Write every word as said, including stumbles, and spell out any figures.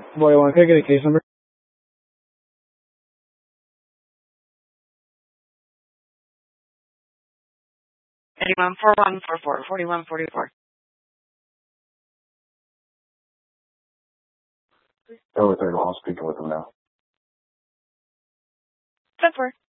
forty-one, can I get a case number? Anyone, four one four four, forty-one forty-four. Oh, third, I'm speaking with them now. ten four.